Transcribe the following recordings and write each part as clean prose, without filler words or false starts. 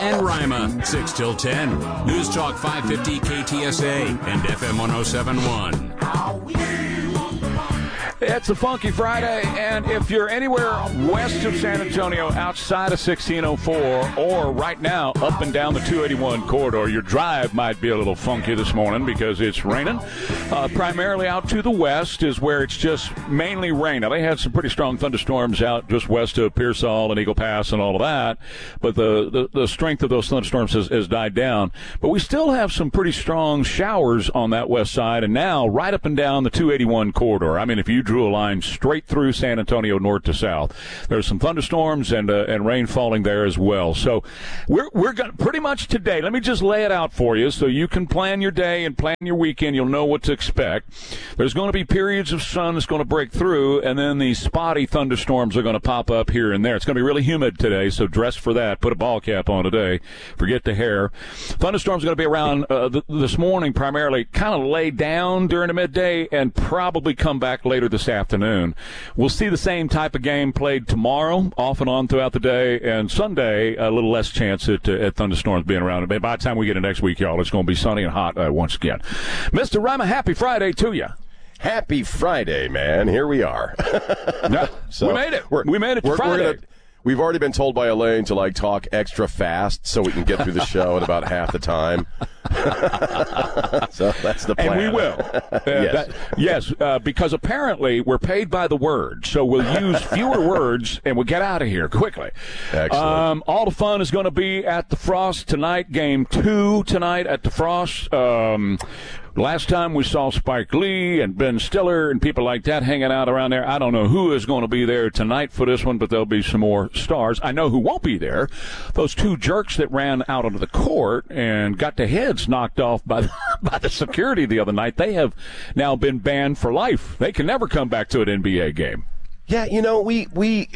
and Rima, 6 till 10. News Talk 550 KTSA and FM 1071. It's a Funky Friday, and if you're anywhere west of San Antonio, outside of 1604, or right now up and down the 281 corridor, your drive might be a little funky this morning because it's raining. Primarily out to the west is where it's just mainly rain. Now, they had some pretty strong thunderstorms out just west of Pearsall and Eagle Pass and all of that, but the strength of those thunderstorms has died down. But we still have some pretty strong showers on that west side, and now right up and down the 281 corridor. I mean, if you drew a line straight through San Antonio north to south, there's some thunderstorms and rain falling there as well. So we're going to pretty much today, let me just lay it out for you so you can plan your day and plan your weekend. You'll know what to expect. There's going to be periods of sun that's going to break through, and then these spotty thunderstorms are going to pop up here and there. It's going to be really humid today, so dress for that. Put a ball cap on today. Forget the hair. Thunderstorms are going to be around this morning primarily, kind of lay down during the midday and probably come back later this afternoon. We'll see the same type of game played tomorrow, off and on throughout the day, and Sunday a little less chance at thunderstorms being around. But by the time we get to next week, y'all, it's going to be sunny and hot once again. Mr. Rima, happy Friday to you. Happy Friday, man. Here we are. No, so we made it. We made it to Friday. We've already been told by Elaine to talk extra fast so we can get through the show in about half the time. So that's the plan. And we will. Yes. Because apparently we're paid by the word. So we'll use fewer words and we'll get out of here quickly. Excellent. All the fun is going to be at the Frost tonight. Game 2 tonight at the Frost. Last time we saw Spike Lee and Ben Stiller and people like that hanging out around there. I don't know who is going to be there tonight for this one, but there'll be some more stars. I know who won't be there. Those two jerks that ran out onto the court and got their heads knocked off by the security the other night, they have now been banned for life. They can never come back to an NBA game. Yeah, I know we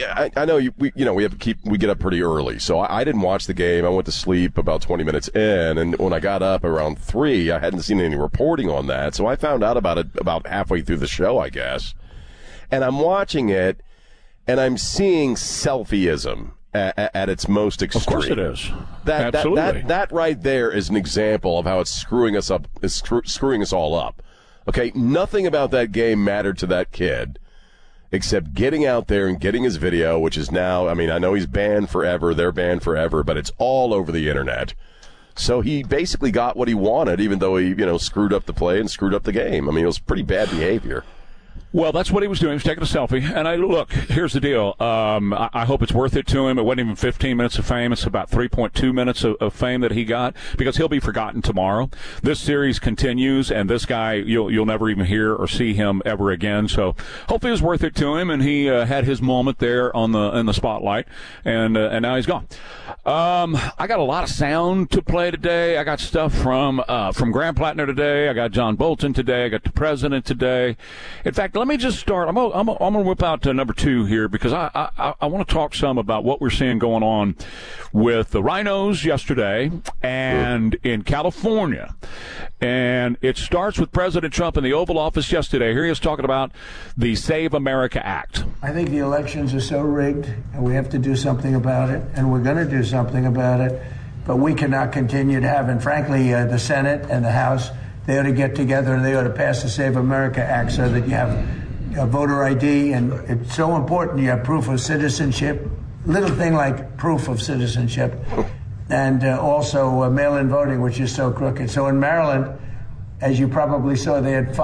get up pretty early, so I didn't watch the game. I went to sleep about 20 minutes in, and when I got up around 3, I hadn't seen any reporting on that, so I found out about it about halfway through the show, I guess. And I'm watching it, and I'm seeing selfieism at its most extreme. Of course it is. Absolutely. That right there is an example of how it's screwing us up, screwing us all up. Okay, nothing about that game mattered to that kid, except getting out there and getting his video, which is now, I mean, I know he's banned forever, they're banned forever, but it's all over the internet. So he basically got what he wanted, even though he, screwed up the play and screwed up the game. I mean, it was pretty bad behavior. Well, that's what he was doing. He was taking a selfie. And look, here's the deal. I hope it's worth it to him. It wasn't even 15 minutes of fame. It's about 3.2 minutes of fame that he got, because he'll be forgotten tomorrow. This series continues, and this guy, you'll never even hear or see him ever again. So hopefully it was worth it to him, and he had his moment there in the spotlight, and now he's gone. I got a lot of sound to play today. I got stuff from Graham Plattner today. I got John Bolton today. I got the president today. In fact, let me just start. I'm gonna whip out number 2 here, because I want to talk some about what we're seeing going on with the rhinos yesterday and in California. And it starts with President Trump in the Oval Office yesterday. Here he is talking about the Save America Act. I think the elections are so rigged, and we have to do something about it, and we're going to do something about it. But we cannot continue to have, and frankly, the Senate and the House, they ought to get together and they ought to pass the Save America Act so that you have voter ID, and it's so important you have proof of citizenship, little thing like proof of citizenship, and also mail-in voting, which is so crooked. So in Maryland, as you probably saw, they had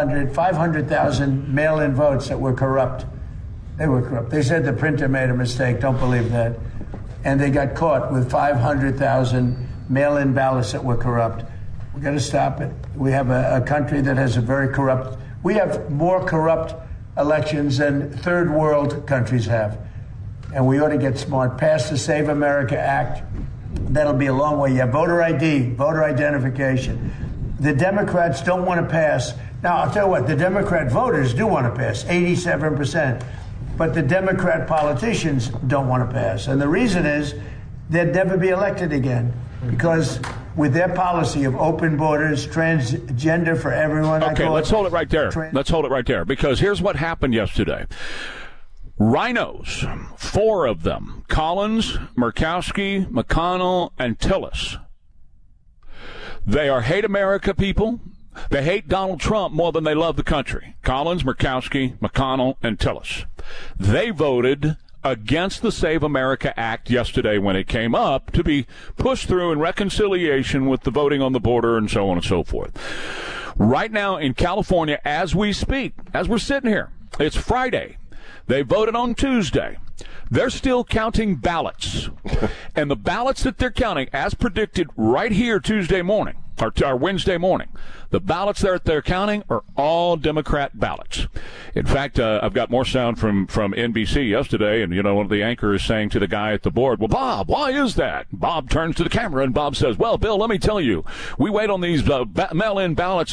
500,000 mail-in votes that were corrupt. They were corrupt. They said the printer made a mistake. Don't believe that. And they got caught with 500,000 mail-in ballots that were corrupt. We've got to stop it. We have a country that has a very corrupt. We have more corrupt elections than third world countries have. And we ought to get smart. Pass the Save America Act. That'll be a long way. You have voter ID, voter identification. The Democrats don't want to pass. Now, I'll tell you what, the Democrat voters do want to pass, 87%. But the Democrat politicians don't want to pass. And the reason is they'd never be elected again, because with their policy of open borders, transgender for everyone. Okay, let's hold it right there. Let's hold it right there, because here's what happened yesterday. Rhinos, 4 of them, Collins, Murkowski, McConnell, and Tillis. They are hate America people. They hate Donald Trump more than they love the country. Collins, Murkowski, McConnell, and Tillis. They voted against the Save America Act yesterday when it came up to be pushed through in reconciliation with the voting on the border and so on and so forth. Right now in California, as we speak, as we're sitting here, it's Friday. They voted on Tuesday. They're still counting ballots. And the ballots that they're counting, as predicted right here Tuesday morning, or Wednesday morning, the ballots that they're counting are all Democrat ballots. In fact, I've got more sound from NBC yesterday, and, one of the anchors is saying to the guy at the board, well, Bob, why is that? Bob turns to the camera, and Bob says, well, Bill, let me tell you, we wait on these mail-in ballots